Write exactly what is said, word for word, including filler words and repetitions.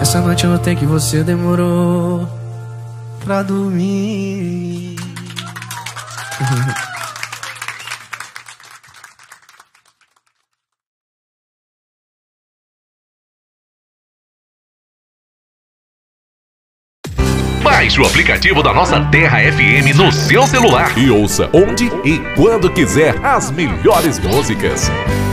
Essa noite eu notei que você demorou pra dormir. Baixe o aplicativo da nossa Terra F M no seu celular e ouça onde e quando quiser as melhores músicas.